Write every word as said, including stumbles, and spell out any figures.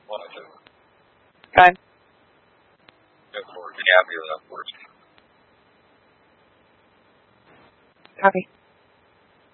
one oh two. Okay. Go for it. Minneapolis, of course. Copy.